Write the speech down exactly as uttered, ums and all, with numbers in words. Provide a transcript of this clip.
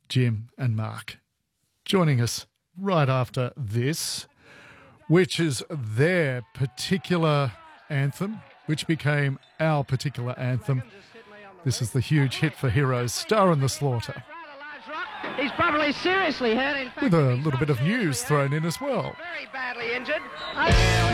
Jim and Mark, joining us right after this, which is their particular anthem, which became our particular anthem. This is the huge hit for Heroes, Star in the Slaughter. He's probably seriously hurt. In fact, With a little bit of news thrown in as well. Very badly injured.